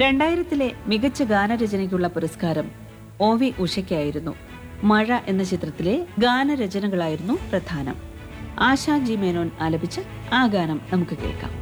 2000-ലെ മികച്ച ഗാനരചനയ്ക്കുള്ള പുരസ്കാരം OV ഉഷയ്ക്കായിരുന്നു. മഴ എന്ന ചിത്രത്തിലെ ഗാനരചനകളായിരുന്നു പ്രധാനം. ആശാ ജി മേനോൻ ആലപിച്ച ആ ഗാനം നമുക്ക് കേൾക്കാം.